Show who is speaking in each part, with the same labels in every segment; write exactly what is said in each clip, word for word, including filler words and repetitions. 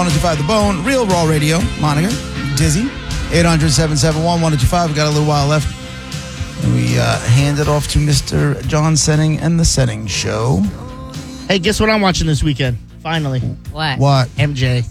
Speaker 1: one oh two point five The Bone, Real Raw Radio. Monica, Dizzy, eight hundred, seven seven one, one oh two five. We got a little while left. And we uh, hand it off to Mister John Senning and the Senning Show.
Speaker 2: Hey, guess what I'm watching this weekend? Finally.
Speaker 3: What?
Speaker 1: What?
Speaker 2: M J.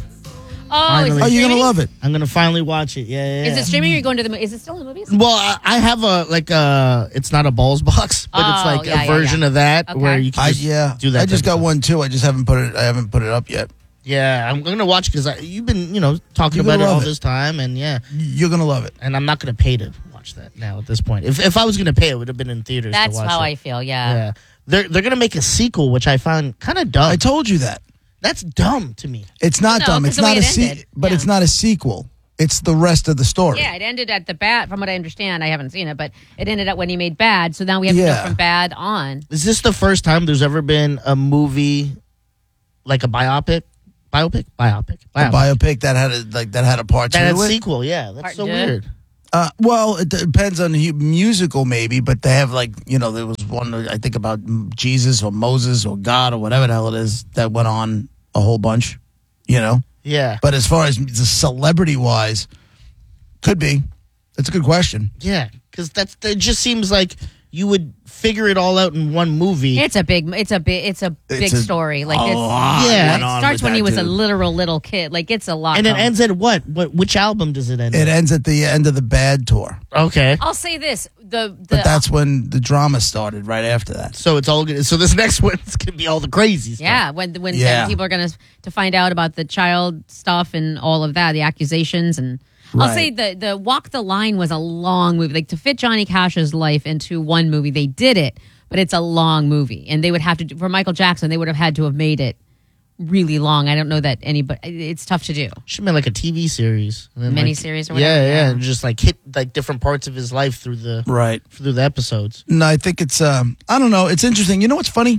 Speaker 3: Oh, is it
Speaker 1: Oh, you're going to
Speaker 3: streaming?
Speaker 1: love it.
Speaker 2: I'm going to finally watch it. Yeah, yeah, yeah.
Speaker 3: Is it streaming or are you going to the movies? Is it still in the movies?
Speaker 2: Well, I I have a, like a, it's not a balls box, but
Speaker 3: Oh,
Speaker 2: it's like
Speaker 3: yeah,
Speaker 2: a
Speaker 3: yeah,
Speaker 2: version
Speaker 3: yeah.
Speaker 2: of that
Speaker 3: Okay.
Speaker 2: where you can
Speaker 1: I,
Speaker 2: just
Speaker 1: yeah,
Speaker 2: do that.
Speaker 1: I just
Speaker 2: type
Speaker 1: got
Speaker 2: of
Speaker 1: one too. I just haven't put it. I haven't put it up yet.
Speaker 2: stuff. Yeah, I'm going to watch it because you've been, you know, talking
Speaker 1: You're
Speaker 2: about
Speaker 1: gonna
Speaker 2: it all
Speaker 1: love it.
Speaker 2: this time. And yeah,
Speaker 1: You're gonna love it.
Speaker 2: and I'm not going to pay to watch that now at this point. If if I was going to pay, it would have been in theaters
Speaker 3: That's
Speaker 2: to watch
Speaker 3: how
Speaker 2: it.
Speaker 3: I feel, yeah.
Speaker 2: Yeah. They're, they're going to make a sequel, which I found kind of dumb.
Speaker 1: I told you that.
Speaker 2: That's dumb to me.
Speaker 1: It's not
Speaker 3: No,
Speaker 1: dumb.
Speaker 3: 'cause
Speaker 1: It's
Speaker 3: the way
Speaker 1: not a
Speaker 3: it
Speaker 1: se-
Speaker 3: ended.
Speaker 1: but
Speaker 3: Yeah.
Speaker 1: it's not a sequel. It's the rest of the story.
Speaker 3: Yeah, it ended at the bad, from what I understand. I haven't seen it, but it ended up when he made Bad, so now we have to
Speaker 1: Yeah.
Speaker 3: go from Bad on.
Speaker 2: Is this the first time there's ever been a movie like a biopic? Biopic? Biopic.
Speaker 1: A
Speaker 2: Biopic.
Speaker 1: biopic that had a, like that had a part
Speaker 2: That
Speaker 1: two
Speaker 2: had
Speaker 1: to it.
Speaker 2: sequel, yeah. That's
Speaker 3: Part
Speaker 2: so
Speaker 3: two?
Speaker 2: weird.
Speaker 1: Uh, well, it depends on the musical, maybe, but they have like you know there was one I think about Jesus or Moses or God or whatever the hell it is that went on a whole bunch, you know.
Speaker 2: Yeah.
Speaker 1: But as far as the celebrity wise, could be. That's a good question.
Speaker 2: Yeah, because that's it just seems like you would figure it all out in one movie.
Speaker 3: It's a big, it's a big, it's a big
Speaker 1: It's a-
Speaker 3: story. Like
Speaker 1: a
Speaker 3: it's,
Speaker 1: lot
Speaker 2: Yeah.
Speaker 1: went
Speaker 3: it
Speaker 1: on
Speaker 3: starts
Speaker 1: with
Speaker 3: when
Speaker 1: that
Speaker 3: he was a
Speaker 1: dude.
Speaker 3: literal little kid. Like it's a lot.
Speaker 2: and it
Speaker 3: going.
Speaker 2: ends at what? What? Which album does it end?
Speaker 1: It
Speaker 2: at?
Speaker 1: ends at the end of the Bad tour,
Speaker 2: Okay.
Speaker 3: I'll say this: the the
Speaker 1: but that's when the drama started. Right after that.
Speaker 2: So it's all good. So this next one's gonna be all the crazy stuff.
Speaker 3: yeah, when when
Speaker 1: Yeah.
Speaker 3: people are gonna to find out about the child stuff and all of that, the accusations, and I'll
Speaker 1: Right.
Speaker 3: say the the Walk the Line was a long movie. Like to fit Johnny Cash's life into one movie, they did it, but it's a long movie, and they would have to do, for Michael Jackson, they would have had to have made it really long. I don't know that anybody. It's tough to do.
Speaker 2: Should have been like a T V series, and then, like-
Speaker 3: Miniseries or whatever,
Speaker 2: Yeah, yeah,
Speaker 3: yeah.
Speaker 2: and just like hit like different parts of his life through the
Speaker 1: Right.
Speaker 2: through the episodes.
Speaker 1: No, I think it's. Um, I don't know. It's interesting. You know what's funny?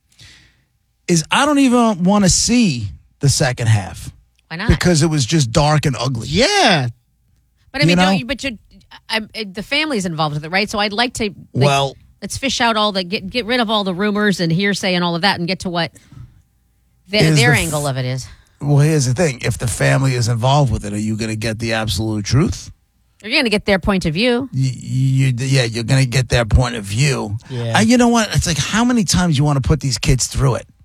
Speaker 1: Is I don't even want to see the second half
Speaker 3: Why not?
Speaker 1: because it was just dark and ugly.
Speaker 2: Yeah,
Speaker 3: but I mean,
Speaker 1: you know?
Speaker 3: don't you, but you, I, I, the family's involved with it, right? So I'd like to. Like,
Speaker 1: Well,
Speaker 3: let's fish out all the get get rid of all the rumors and hearsay and all of that, and get to what the,
Speaker 1: Is
Speaker 3: their
Speaker 1: the f-
Speaker 3: angle of it is.
Speaker 1: well, here's the thing: if the family is involved with it, are you going to get the absolute truth?
Speaker 3: You're going to get their point of view.
Speaker 1: You, you, yeah, you're going to get their point of view.
Speaker 2: Yeah.
Speaker 1: Uh, you know what? It's like how many times you want to put these kids through it?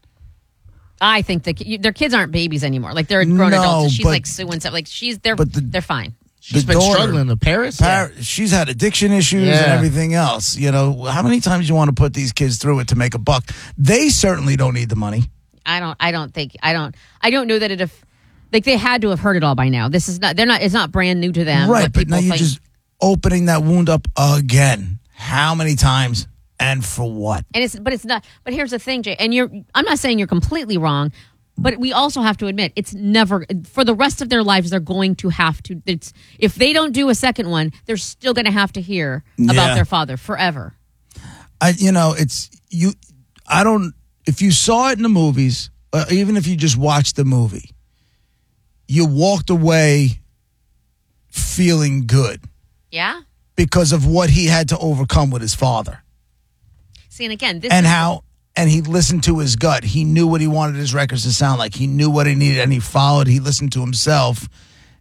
Speaker 3: I think the, ki- their kids aren't babies anymore. Like they're grown
Speaker 1: No,
Speaker 3: adults. And she's
Speaker 1: but-
Speaker 3: like suing stuff. Like she's they're
Speaker 1: but the-
Speaker 3: they're fine.
Speaker 2: she's
Speaker 1: The
Speaker 2: been
Speaker 1: daughter-
Speaker 2: struggling to Paris.
Speaker 1: Par- She's had addiction issues and
Speaker 2: Yeah.
Speaker 1: everything else. You know, how many times you want to put these kids through it to make a buck? They certainly don't need the money.
Speaker 3: I don't. I don't think. I don't. I don't know that it. Have, like they had to have heard it all by now. This is not. They're not. It's not brand new to them.
Speaker 1: Right,
Speaker 3: what
Speaker 1: but now
Speaker 3: people
Speaker 1: you're
Speaker 3: think.
Speaker 1: just opening that wound up again. How many times and for what?
Speaker 3: And it's. But it's not. But here's the thing, Jay. And you're. I'm not saying you're completely wrong. But we also have to admit, it's never for the rest of their lives. They're going to have to. It's if they don't do a second one, they're still going to have to hear
Speaker 1: Yeah.
Speaker 3: about their father forever.
Speaker 1: I, you know, it's you. I don't. If you saw it in the movies, uh, even if you just watched the movie, you walked away feeling good
Speaker 3: Yeah.
Speaker 1: because of what he had to overcome with his father,
Speaker 3: See, and again, this
Speaker 1: and
Speaker 3: is,
Speaker 1: how. And he listened to his gut. He knew what he wanted his records to sound like. He knew what he needed, and he followed. He listened to himself,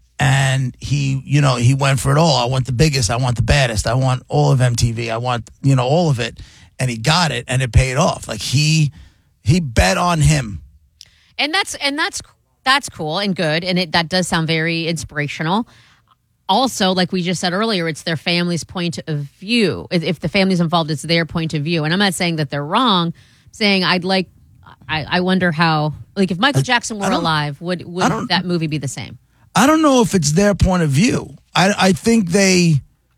Speaker 1: and he, you know, he went for it all. I want the biggest. I want the baddest. I want all of M T V. I want, you know, all of it. And he got it, and it paid off. Like he, he bet on him.
Speaker 3: and that's and that's that's cool and good, and it that does sound very inspirational. Also, like we just said earlier, it's their family's point of view. If, if the family's involved, it's their point of view. And I'm not saying that they're wrong. I'm saying I'd like. I, I wonder how. Like if Michael Jackson were
Speaker 1: don't-
Speaker 3: alive, would would
Speaker 1: I don't-
Speaker 3: that movie be the same?
Speaker 1: I don't know if it's their point of view. I, I think they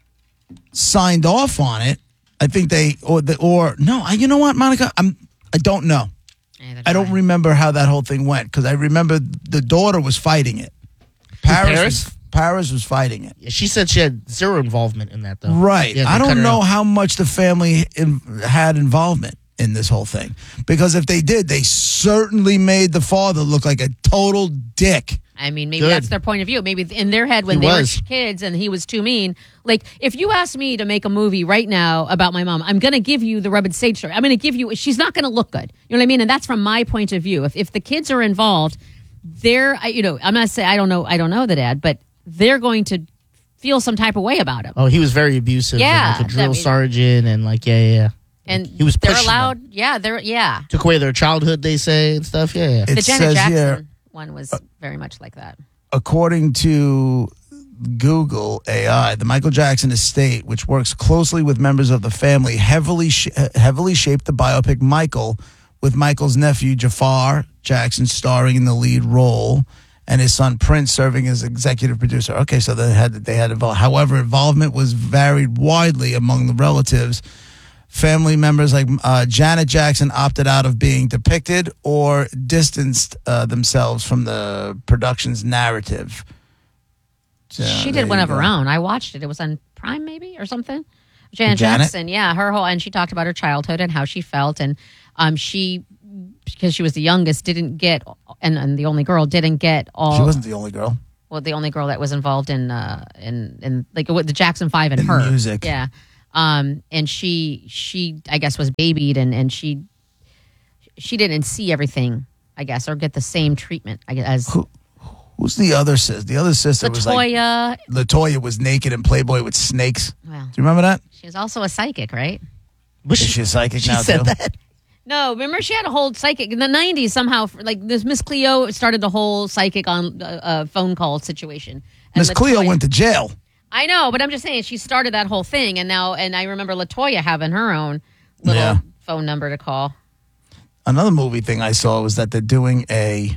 Speaker 1: signed off on it. I think they or the, or no. I, you know what, Monica? I'm. I don't know.
Speaker 3: Neither
Speaker 1: I don't
Speaker 3: I.
Speaker 1: remember how that whole thing went because I remember the daughter was fighting it. Paris,
Speaker 2: Paris?
Speaker 1: Was, Paris was fighting it.
Speaker 2: Yeah, she said she had zero involvement in that, though.
Speaker 1: Right.
Speaker 2: Yeah, they
Speaker 1: I
Speaker 2: cut
Speaker 1: don't
Speaker 2: her
Speaker 1: know
Speaker 2: out.
Speaker 1: how much the family in, had involvement in this whole thing because if they did, they certainly made the father look like a total dick.
Speaker 3: I mean, maybe
Speaker 2: Good.
Speaker 3: that's their point of view. Maybe in their head when
Speaker 2: He
Speaker 3: they
Speaker 2: was.
Speaker 3: were kids and he was too mean. Like, if you asked me to make a movie right now about my mom, I'm going to give you the Rub and Sage story. I'm going to give you, she's not going to look good. You know what I mean? And that's from my point of view. If if the kids are involved, they're, I- you know, I'm not saying I don't know, I don't know the dad, but they're going to feel some type of way about him.
Speaker 2: Oh, he was very abusive.
Speaker 3: Yeah,
Speaker 2: and like a drill
Speaker 3: I mean-
Speaker 2: sergeant, and like yeah, yeah. yeah.
Speaker 3: And
Speaker 2: he was
Speaker 3: they're
Speaker 2: pushing them.
Speaker 3: allowed, yeah, they're, yeah.
Speaker 2: Took away their childhood, they say, and stuff. Yeah, yeah.
Speaker 1: It
Speaker 3: The Janet
Speaker 1: says
Speaker 3: Jackson
Speaker 1: here,
Speaker 3: one was very much like that.
Speaker 1: according to Google A I, the Michael Jackson estate, which works closely with members of the family, heavily sh- heavily shaped the biopic Michael, with Michael's nephew Jafar Jackson starring in the lead role, and his son Prince serving as executive producer. Okay, so they had they had involved. However, involvement was varied widely among the relatives. Family members like uh, Janet Jackson opted out of being depicted or distanced uh, themselves from the production's narrative. So,
Speaker 3: She
Speaker 1: there
Speaker 3: did one
Speaker 1: you
Speaker 3: of her
Speaker 1: go.
Speaker 3: own. I watched it. It was on Prime, maybe, or something. Janet,
Speaker 1: Janet?
Speaker 3: Jackson, yeah, her whole, and she talked about her childhood and how she felt, and um, she, because she was the youngest, didn't get, and, and the only girl didn't get all.
Speaker 1: She wasn't the only girl.
Speaker 3: Well, the only girl that was involved in, uh, in, in like with the Jackson Five and
Speaker 1: In
Speaker 3: her
Speaker 1: music.
Speaker 3: yeah, um, and she, she, I guess, was babied, and and she, she didn't see everything, I guess, or get the same treatment, I guess, as
Speaker 1: Who, who's the other sister? The other sister was like
Speaker 3: Latoya.
Speaker 1: Latoya was naked in Playboy with snakes.
Speaker 3: Well,
Speaker 1: Do you remember that?
Speaker 3: she was also a psychic, right?
Speaker 2: Was
Speaker 1: Is she a psychic
Speaker 2: she
Speaker 1: now
Speaker 2: said
Speaker 1: too?
Speaker 2: that?
Speaker 3: No, remember she had a whole psychic in the nineties somehow. Like this Miss Cleo started the whole psychic on uh, uh, phone call situation. And
Speaker 1: Miss Cleo
Speaker 3: Latoya-
Speaker 1: went to jail.
Speaker 3: I know, but I'm just saying she started that whole thing, and now and I remember Latoya having her own little
Speaker 1: Yeah.
Speaker 3: phone number to call.
Speaker 1: Another movie thing I saw was that they're doing a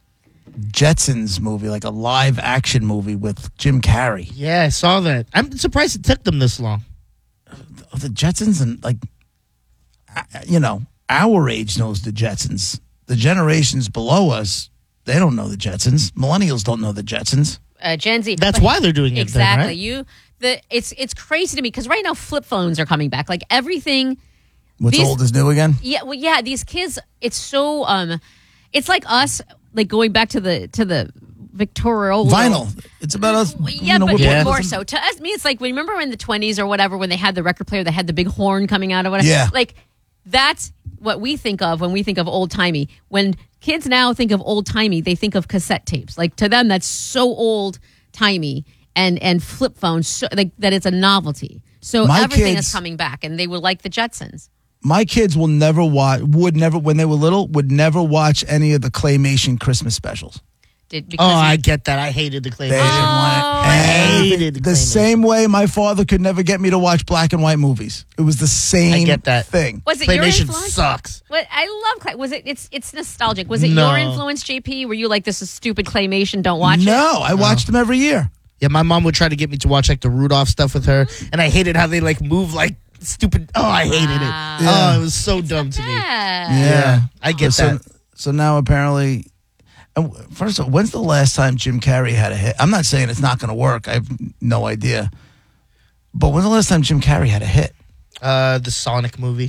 Speaker 1: Jetsons movie, like a live action movie with Jim Carrey.
Speaker 2: Yeah, I saw that. I'm surprised it took them this long.
Speaker 1: Oh, the Jetsons, and like, uh, you know, our age knows the Jetsons. The generations below us, they don't know the Jetsons. Millennials don't know the Jetsons.
Speaker 3: Uh, Gen Z.
Speaker 2: That's
Speaker 3: But-
Speaker 2: why they're doing it.
Speaker 3: exactly.
Speaker 2: Then, right?
Speaker 3: You the it's it's crazy to me because right now flip phones are coming back. Like everything.
Speaker 1: What's
Speaker 3: These-
Speaker 1: old is new again.
Speaker 3: Yeah, well, yeah. These kids, it's so um, it's like us, like going back to the to the Victoria
Speaker 1: Vinyl. It's about us.
Speaker 3: Yeah,
Speaker 1: you know,
Speaker 3: but
Speaker 1: we're
Speaker 2: Yeah.
Speaker 3: more
Speaker 1: putting-
Speaker 3: so to us. Me, it's like when remember in the twenties or whatever when they had the record player that had the big horn coming out of it.
Speaker 1: Yeah.
Speaker 3: like that's what we think of when we think of old timey. When kids now think of old timey, they think of cassette tapes. Like to them, that's so old timey, and and flip phones, so, like that it's a novelty. So
Speaker 1: My
Speaker 3: everything
Speaker 1: kids-
Speaker 3: is coming back, and they would like the Jetsons.
Speaker 1: My kids will never watch. Would never when they were little. Would never watch any of the claymation Christmas specials.
Speaker 3: Did
Speaker 2: Oh,
Speaker 3: because
Speaker 2: I
Speaker 3: you-
Speaker 2: get that. I hated the
Speaker 1: They
Speaker 2: claymation.
Speaker 1: didn't want it.
Speaker 3: I
Speaker 1: And
Speaker 2: hated the
Speaker 1: the
Speaker 2: claymation.
Speaker 1: same way my father could never get me to watch black and white movies. It was the same
Speaker 2: I get that.
Speaker 1: thing.
Speaker 3: was it your
Speaker 2: Claymation
Speaker 3: influence?
Speaker 2: sucks.
Speaker 3: What I love clay. Was it? It's it's nostalgic. Was it
Speaker 2: No.
Speaker 3: your influence, J P? Were you like this is stupid claymation? Don't watch it.
Speaker 1: No, I watched them every year.
Speaker 2: Yeah, my mom would try to get me to watch like the Rudolph stuff with her, and I hated how they like move like stupid. Oh, I hated
Speaker 3: Wow.
Speaker 2: it.
Speaker 1: Yeah.
Speaker 2: Oh, it was so dumb to me.
Speaker 3: Yeah.
Speaker 2: Yeah, I get
Speaker 1: so,
Speaker 2: that.
Speaker 1: So now apparently, and first of all, when's the last time Jim Carrey had a hit? I'm not saying it's not going to work. I have no idea. But when's the last time Jim Carrey had a hit?
Speaker 2: Uh, the Sonic movie.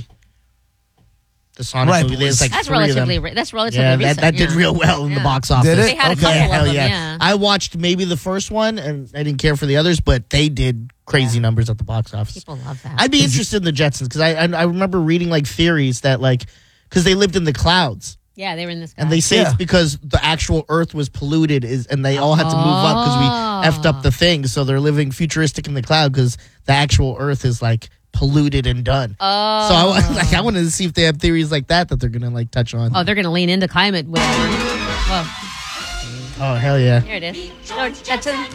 Speaker 2: The Sonic
Speaker 1: Right,
Speaker 2: movie.
Speaker 1: but
Speaker 2: There's
Speaker 1: was-
Speaker 2: like
Speaker 3: That's
Speaker 2: three of them.
Speaker 3: relatively. Re- that's relatively
Speaker 2: Yeah, that,
Speaker 3: recent.
Speaker 2: that did
Speaker 3: yeah.
Speaker 2: real well in the
Speaker 3: Yeah.
Speaker 2: box office.
Speaker 1: Did it?
Speaker 3: They had a
Speaker 1: Okay.
Speaker 3: couple
Speaker 2: Hell
Speaker 3: of them.
Speaker 2: yeah.
Speaker 3: Yeah.
Speaker 2: I watched maybe the first one, and I didn't care for the others, but they did crazy numbers at the box office.
Speaker 3: People love that.
Speaker 2: I'd be interested in the Jetsons because I, I I remember reading like theories that like because they lived in the clouds.
Speaker 3: yeah, they were in this.
Speaker 2: And they say
Speaker 1: Yeah.
Speaker 2: it's because the actual Earth was polluted, is and they all had to move up because we effed up the thing. So they're living futuristic in the cloud because the actual Earth is like polluted and done.
Speaker 3: Oh.
Speaker 2: So I wa- like I wanted to see if they have theories like that that they're gonna like touch on.
Speaker 3: Oh, they're going to lean into climate. With, well,
Speaker 2: Oh hell yeah!
Speaker 3: here it is. No, that's a,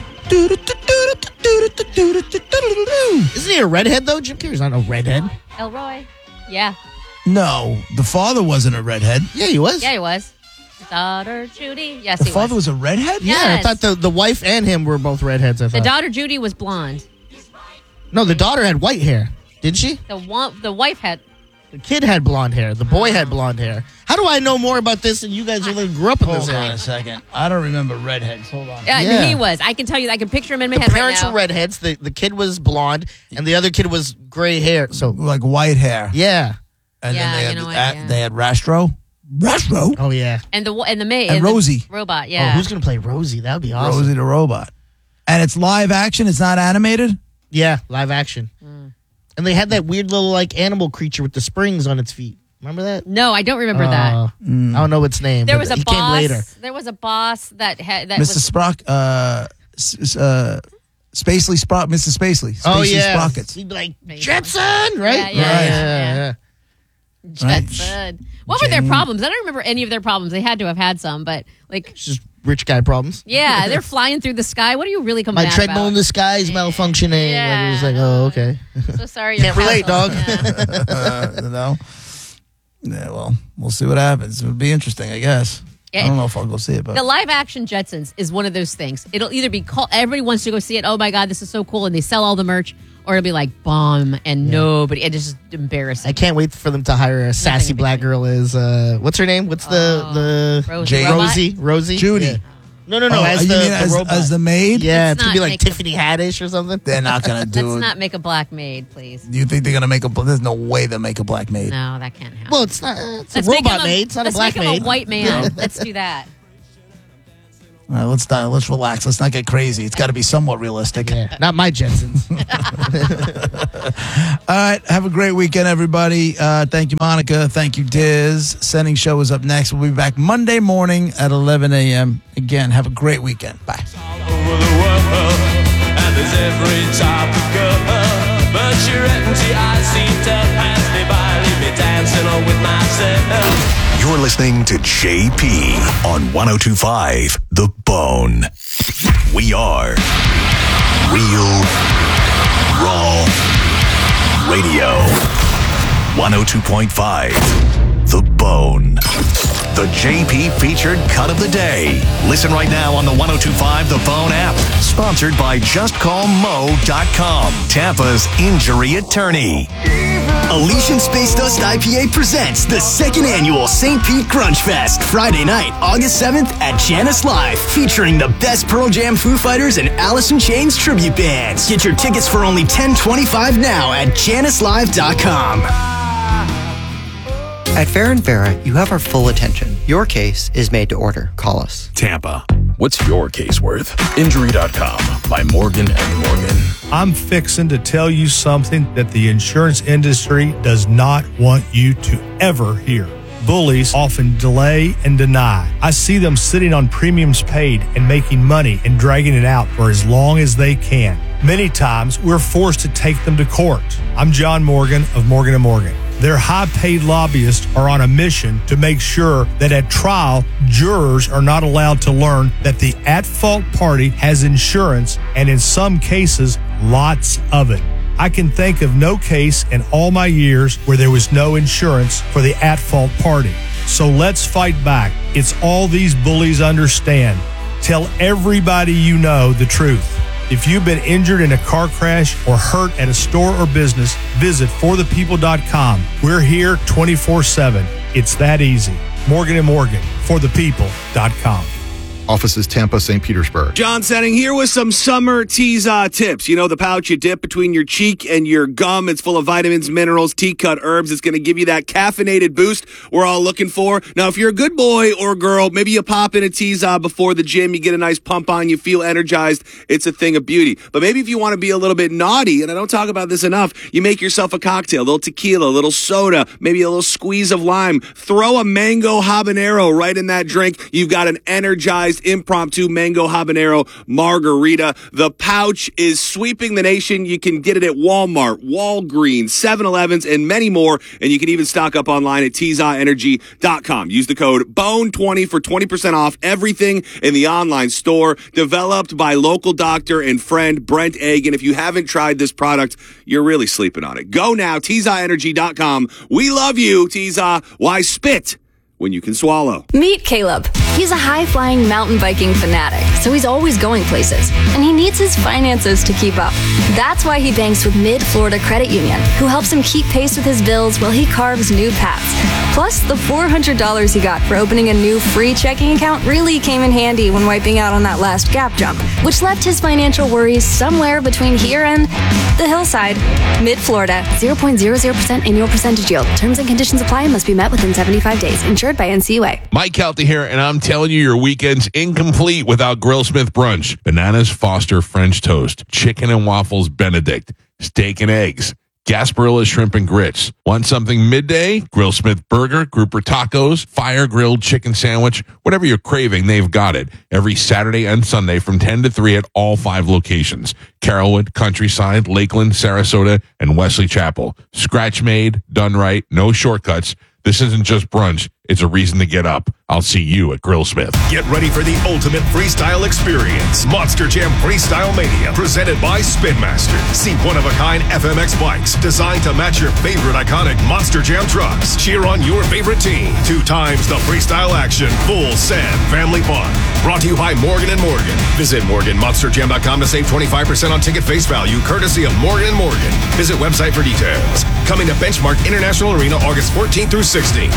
Speaker 2: Isn't he a redhead though? Jim Carrey's not a redhead.
Speaker 3: Elroy. Yeah,
Speaker 1: No, the father wasn't a redhead.
Speaker 2: Yeah, he was.
Speaker 3: yeah, he was. Daughter Judy. Yes,
Speaker 1: The
Speaker 3: he
Speaker 1: father
Speaker 3: was.
Speaker 1: was a redhead?
Speaker 2: Yeah, I
Speaker 3: Yes.
Speaker 2: thought the, the wife and him were both redheads. I
Speaker 3: The
Speaker 2: thought.
Speaker 3: daughter Judy was blonde.
Speaker 2: no, the daughter had white hair, didn't she?
Speaker 3: The one, the wife had.
Speaker 2: The kid had blonde hair. The boy had blonde hair. How do I know more about this than you guys who grew up in this
Speaker 1: Hold on
Speaker 2: area?
Speaker 1: a second. I don't remember redheads. Hold on.
Speaker 3: Yeah,
Speaker 2: Yeah.
Speaker 3: he was. I can tell you. I can picture him in my
Speaker 2: The
Speaker 3: head
Speaker 2: parents
Speaker 3: right now.
Speaker 2: were redheads. The the kid was blonde, and the other kid was gray hair. So
Speaker 1: Like white hair.
Speaker 2: yeah.
Speaker 1: And
Speaker 3: Yeah,
Speaker 1: then they
Speaker 3: you
Speaker 1: had,
Speaker 3: know what,
Speaker 1: a-
Speaker 3: yeah.
Speaker 1: they had Rastro. Rastro?
Speaker 2: Oh yeah.
Speaker 3: And the and the maid
Speaker 1: And
Speaker 3: the
Speaker 1: Rosie.
Speaker 3: robot.
Speaker 2: Oh,
Speaker 3: Yeah.
Speaker 2: who's gonna play Rosie? That would be awesome.
Speaker 1: Rosie the robot. And it's live action. It's not animated.
Speaker 2: Yeah, live action.
Speaker 3: Mm.
Speaker 2: And they had that weird little like animal creature with the springs on its feet. Remember that?
Speaker 3: No, I don't remember
Speaker 2: Uh,
Speaker 3: that.
Speaker 2: I don't know its name.
Speaker 3: There
Speaker 2: but
Speaker 3: was a
Speaker 2: he
Speaker 3: boss.
Speaker 2: came later.
Speaker 3: There was a boss that had that
Speaker 1: Mister
Speaker 3: was
Speaker 1: Sprock, uh, s- s- uh, Spacely Sprock, Mister Spacely. Spacely
Speaker 2: Oh yeah,
Speaker 1: Sprockets.
Speaker 2: he'd be like
Speaker 3: Maybe.
Speaker 2: Jetson, right?
Speaker 3: Yeah, yeah,
Speaker 1: Right.
Speaker 3: yeah, yeah.
Speaker 1: Right.
Speaker 3: Jetson. What were their
Speaker 1: Jane.
Speaker 3: problems? I don't remember any of their problems. They had to have had some, but like,
Speaker 2: It's just rich guy problems.
Speaker 3: yeah, they're flying through the sky. What are you really
Speaker 2: My
Speaker 3: complaining
Speaker 2: treadmill
Speaker 3: about?
Speaker 2: in the sky is malfunctioning.
Speaker 3: Yeah.
Speaker 2: Like, it was like, oh, okay.
Speaker 3: So sorry. your
Speaker 2: Can't relate,
Speaker 3: castle-
Speaker 2: dog.
Speaker 3: Yeah.
Speaker 1: Uh, you know? Yeah, well, we'll see what happens. It'll be interesting, I guess.
Speaker 3: Yeah.
Speaker 1: I don't know if I'll go see it, but
Speaker 3: The live action Jetsons is one of those things. It'll either be called, everybody wants to go see it. Oh my God, this is so cool. And they sell all the merch, or it'll be like bomb and nobody. It's just embarrassing.
Speaker 2: I can't wait for them to hire a sassy
Speaker 3: in
Speaker 2: black
Speaker 3: between.
Speaker 2: girl as, uh, what's her name? What's the,
Speaker 3: Oh,
Speaker 2: the
Speaker 3: Rosie
Speaker 1: Jane-
Speaker 3: Robot?
Speaker 2: Rosie? Rosie?
Speaker 1: Judy.
Speaker 2: Yeah. No, no, no.
Speaker 1: Oh,
Speaker 2: as
Speaker 1: you
Speaker 2: the,
Speaker 1: mean
Speaker 2: the
Speaker 1: as,
Speaker 2: robot.
Speaker 1: as the maid?
Speaker 2: yeah,
Speaker 3: Let's
Speaker 2: it's going to
Speaker 3: not
Speaker 2: be like
Speaker 3: make the-
Speaker 2: Tiffany Haddish or something.
Speaker 1: They're not going to do
Speaker 3: Let's
Speaker 1: it.
Speaker 3: not make a black maid, please.
Speaker 1: Do you think they're going to make a... There's no way they'll make a black maid.
Speaker 3: No, that can't happen.
Speaker 2: Well, it's not. It's
Speaker 3: Let's
Speaker 2: a
Speaker 3: make
Speaker 2: robot
Speaker 3: him
Speaker 2: maid. It's not a
Speaker 3: let's
Speaker 2: black
Speaker 3: make him
Speaker 2: maid.
Speaker 3: a white man. Let's do that.
Speaker 1: All right, let's die. Let's relax. Let's not get crazy. It's got to be somewhat realistic.
Speaker 2: Yeah, not my Jetsons.
Speaker 1: All right. Have a great weekend, everybody. Uh, thank you, Monica. Thank you, Diz. Sending show is up next. We'll be back Monday morning at eleven a.m. Again, have a great weekend. Bye.
Speaker 4: Over the world, and there's every topic up, but your empty eyes seem to pass me by, leave me dancing on with myself.
Speaker 5: You're listening to J P on one oh two point five The Bone. We are Real Raw Radio. one oh two point five The Bone. The J P featured cut of the day. Listen right now on the one oh two point five The Bone app. Sponsored by just call mo dot com, Tampa's injury attorney.
Speaker 6: Elysian Space Dust I P A presents the second annual Saint Pete Grunge Fest, Friday night, August seventh at Janice Live, featuring the best Pearl Jam, Foo Fighters, and Alice in Chains tribute bands. Get your tickets for only ten twenty-five now at janice live dot com.
Speaker 7: At Farron Farah, you have our full attention. Your case is made to order. Call us.
Speaker 5: Tampa. What's your case worth? Injury dot com by Morgan and Morgan.
Speaker 8: I'm fixing to tell you something that the insurance industry does not want you to ever hear. Bullies often delay and deny. I see them sitting on premiums paid and making money and dragging it out for as long as they can. Many times, we're forced to take them to court. I'm John Morgan of Morgan and Morgan. Their high-paid lobbyists are on a mission to make sure that at trial, jurors are not allowed to learn that the at-fault party has insurance, and in some cases, lots of it. I can think of no case in all my years where there was no insurance for the at-fault party. So let's fight back. It's all these bullies understand. Tell everybody you know the truth. If you've been injured in a car crash or hurt at a store or business, visit for the people dot com. We're here twenty-four seven. It's that easy. Morgan and Morgan, for the people dot com.
Speaker 9: Offices Tampa, Saint Petersburg.
Speaker 10: John Setting here with some summer T-Za tips. You know the pouch you dip between your cheek and your gum. It's full of vitamins, minerals, tea-cut herbs. It's going to give you that caffeinated boost we're all looking for. Now, if you're a good boy or girl, maybe you pop in a T-Za before the gym. You get a nice pump on. You feel energized. It's a thing of beauty. But maybe if you want to be a little bit naughty, and I don't talk about this enough, you make yourself a cocktail, a little tequila, a little soda, maybe a little squeeze of lime. Throw a mango habanero right in that drink. You've got an energized impromptu mango habanero margarita. The pouch is sweeping the nation. You can get it at Walmart, Walgreens, seven elevens, and many more. And you can even stock up online at T Z A energy dot com. Use the code B O N E twenty for twenty percent off everything in the online store. Developed by local doctor and friend Brent Egg. And if you haven't tried this product, you're really sleeping on it. Go now, T Z A energy dot com. We love you, T Z A. Why spit when you can swallow?
Speaker 11: Meet Caleb. He's a high-flying mountain biking fanatic, so he's always going places, and he needs his finances to keep up. That's why he banks with Mid-Florida Credit Union, who helps him keep pace with his bills while he carves new paths. Plus, the four hundred dollars he got for opening a new free checking account really came in handy when wiping out on that last gap jump, which left his financial worries somewhere between here and the hillside. Mid-Florida, zero point zero zero percent annual percentage yield. Terms and conditions apply and must be met within seventy-five days. Insured by N C U A.
Speaker 12: Mike Kelty here, and I'm telling you, your weekend's incomplete without Grillsmith brunch. Bananas Foster French toast, chicken and waffles Benedict, steak and eggs, Gasparilla Shrimp and Grits. Want something midday? Grillsmith Burger, Grouper Tacos, Fire Grilled Chicken Sandwich. Whatever you're craving, they've got it. Every Saturday and Sunday from ten to three at all five locations. Carrollwood, Countryside, Lakeland, Sarasota, and Wesley Chapel. Scratch made, done right, no shortcuts. This isn't just brunch. It's a reason to get up. I'll see you at Grillsmith.
Speaker 13: Get ready for the ultimate freestyle experience. Monster Jam Freestyle Mania, presented by Spin Master. See one-of-a-kind F M X bikes designed to match your favorite iconic Monster Jam trucks. Cheer on your favorite team. Two times the freestyle action. Full send family fun. Brought to you by Morgan and Morgan. Visit Morgan Monster Jam dot com to save twenty-five percent on ticket face value, courtesy of Morgan and Morgan. Visit website for details. Coming to Benchmark International Arena August fourteenth through sixteenth.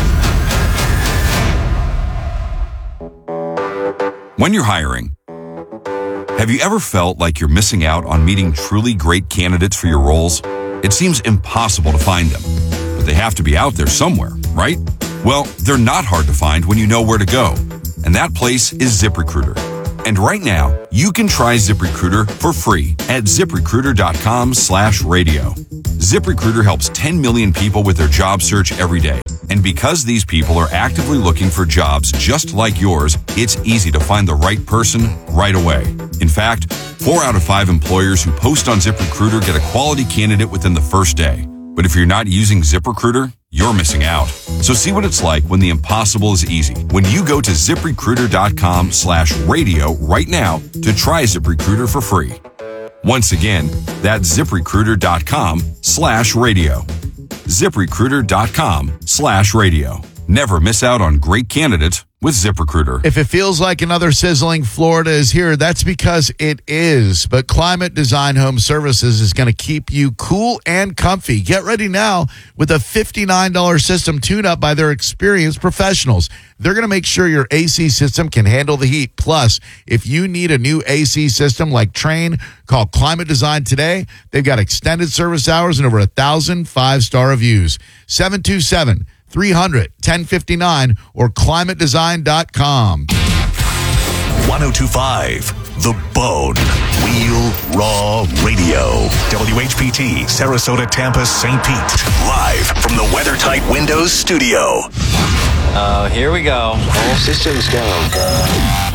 Speaker 14: When you're hiring, have you ever felt like you're missing out on meeting truly great candidates for your roles? It seems impossible to find them, but they have to be out there somewhere, right? Well, they're not hard to find when you know where to go, and that place is ZipRecruiter. And right now, you can try ZipRecruiter for free at ZipRecruiter.com slash radio. ZipRecruiter helps ten million people with their job search every day. And because these people are actively looking for jobs just like yours, it's easy to find the right person right away. In fact, four out of five employers who post on ZipRecruiter get a quality candidate within the first day. But if you're not using ZipRecruiter, you're missing out. So see what it's like when the impossible is easy. When you go to ZipRecruiter.com slash radio right now to try ZipRecruiter for free. Once again, that's ZipRecruiter.com slash radio. ZipRecruiter.com slash radio. Never miss out on great candidates with ZipRecruiter.
Speaker 15: If it feels like another sizzling Florida is here, that's because it is. But Climate Design Home Services is going to keep you cool and comfy. Get ready now with a fifty-nine dollars system tune-up by their experienced professionals. They're going to make sure your A C system can handle the heat. Plus, if you need a new A C system like Trane, call Climate Design today. They've got extended service hours and over a thousand five-star reviews. seven two seven, three hundred, ten fifty-nine or climate design dot com.
Speaker 5: ten twenty-five The Bone. Real Raw Radio. W H P T, Sarasota, Tampa, Saint Pete. Live from the WeatherTight Windows studio.
Speaker 16: Uh, here we go. All systems go.